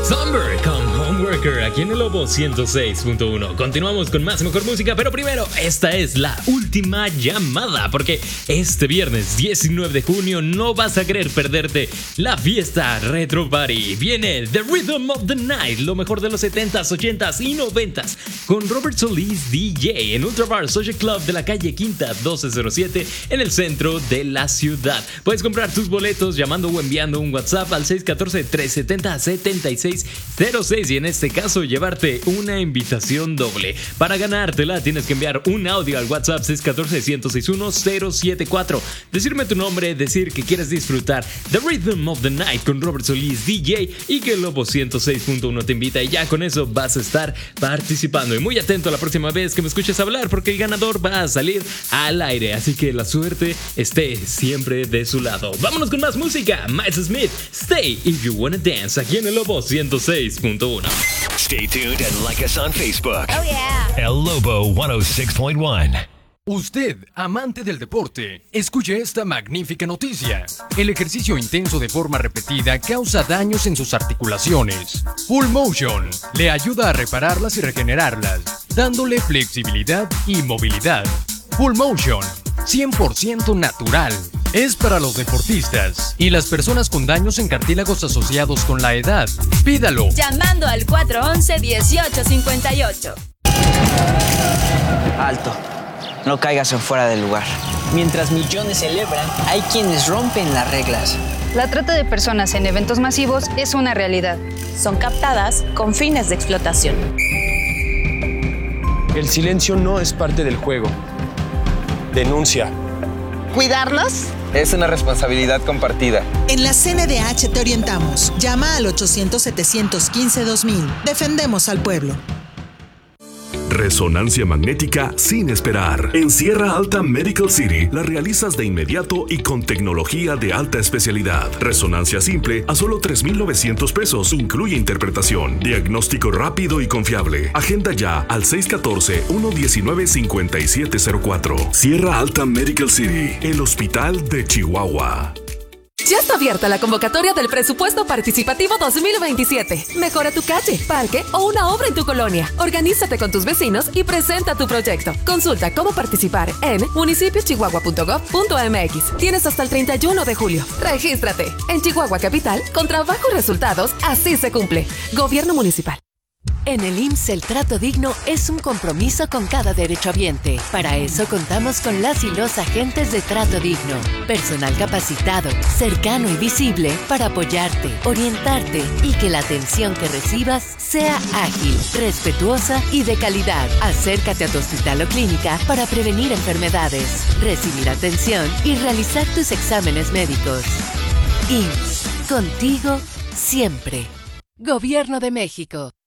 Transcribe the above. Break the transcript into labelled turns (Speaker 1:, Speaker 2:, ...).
Speaker 1: Summer Come Homeworker, aquí en el Lobo 106.1. Continuamos con más y mejor música, pero primero, esta es la última llamada, porque este viernes 19 de junio no vas a querer perderte la fiesta Retro Party. Viene The Rhythm of the Night, lo mejor de los 70s, 80s y 90s, con Robert Solís DJ en Ultra Bar Social Club de la calle Quinta 1207 en el centro de la ciudad. Puedes comprar tus boletos llamando o enviando un WhatsApp al 614-370-7606 y en este caso llevarte una invitación doble. Para ganártela tienes que enviar un audio al WhatsApp 614-161-074, decirme tu nombre, decir que quieres disfrutar The Rhythm of the Night con Robert Solís DJ y que el Lobo 106.1 te invita, y ya con eso vas a estar participando. Y muy atento a la próxima vez que me escuches hablar, porque el ganador va a salir al aire, así que la suerte esté siempre de su lado. Vámonos con más música. Miles Smith, Stay If You Wanna Dance, aquí en el Lobo 106.1.
Speaker 2: Stay tuned and like us on Facebook.
Speaker 3: Oh yeah.
Speaker 2: El Lobo 106.1.
Speaker 4: Usted, amante del deporte, escuche esta magnífica noticia. El ejercicio intenso de forma repetida causa daños en sus articulaciones. Full Motion le ayuda a repararlas y regenerarlas, dándole flexibilidad y movilidad. Full Motion, 100% natural. Es para los deportistas y las personas con daños en cartílagos asociados con la edad. Pídalo
Speaker 3: Llamando al 411-1858.
Speaker 5: Alto, no caigas en fuera del lugar. Mientras millones celebran, hay quienes rompen las reglas.
Speaker 6: La trata de personas en eventos masivos es una realidad.
Speaker 7: Son captadas con fines de explotación.
Speaker 8: El silencio no es parte del juego. Denuncia.
Speaker 9: ¿Cuidarnos?
Speaker 10: Es una responsabilidad compartida.
Speaker 9: En la CNDH te orientamos. Llama al 800-715-2000. Defendemos al pueblo.
Speaker 11: Resonancia magnética sin esperar. En Sierra Alta Medical City la realizas de inmediato y con tecnología de alta especialidad. Resonancia simple a solo $3,900. Incluye interpretación. Diagnóstico rápido y confiable. Agenda ya al 614-119-5704. Sierra Alta Medical City, el hospital de Chihuahua.
Speaker 12: Ya está abierta la convocatoria del Presupuesto Participativo 2027. Mejora tu calle, parque o una obra en tu colonia. Organízate con tus vecinos y presenta tu proyecto. Consulta cómo participar en municipiochihuahua.gov.mx. Tienes hasta el 31 de julio. Regístrate. En Chihuahua Capital, con trabajo y resultados, así se cumple. Gobierno Municipal.
Speaker 13: En el IMSS el trato digno es un compromiso con cada derechohabiente. Para eso contamos con las y los agentes de trato digno. Personal capacitado, cercano y visible para apoyarte, orientarte y que la atención que recibas sea ágil, respetuosa y de calidad. Acércate a tu hospital o clínica para prevenir enfermedades, recibir atención y realizar tus exámenes médicos. IMSS, contigo siempre. Gobierno de México.